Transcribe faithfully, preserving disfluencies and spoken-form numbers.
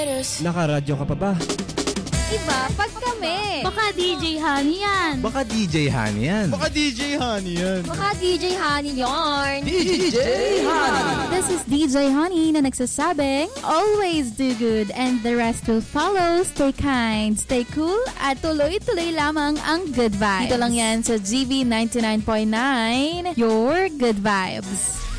Nakaradyo ka pa ba? Iba pag kami. Baka D J Honey yan. Baka D J Honey yan. Baka D J Honey yan. Baka D J Honey yarn. D J Honey. This is D J Honey na nagsasabing, always do good and the rest will follow. Stay kind, stay cool, at tuloy-tuloy lamang ang good vibes. Dito lang yan sa G V ninety-nine point nine, your good vibes.